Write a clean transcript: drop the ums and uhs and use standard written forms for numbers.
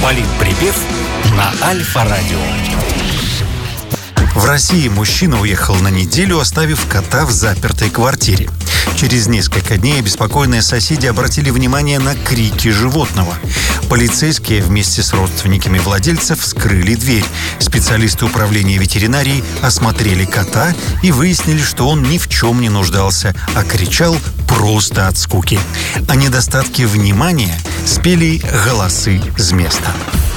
Политприпев на Альфа-радио. В России мужчина уехал на неделю, оставив кота в запертой квартире. Через несколько дней обеспокоенные соседи обратили внимание на крики животного. Полицейские вместе с родственниками владельцев вскрыли дверь. Специалисты управления ветеринарии осмотрели кота и выяснили, что он ни в чем не нуждался, а кричал просто от скуки. О недостатке внимания спели голосы с места.